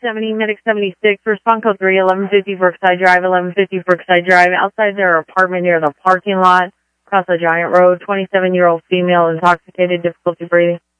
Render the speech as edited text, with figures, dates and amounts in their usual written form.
570, Medic 76, respond code 3, 1150 Brookside Drive, 1150 Brookside Drive. Outside their apartment near the parking lot, across a giant road, 27-year-old female, intoxicated, difficulty breathing.